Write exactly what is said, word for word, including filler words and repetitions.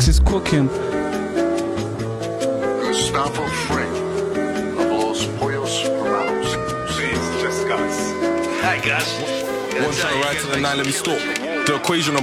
is cooking. Gustavo Fring of Los Pollos Hermanos. Please, just Gus. Hi, Gus. One shot right to the nine, let me stop. The equation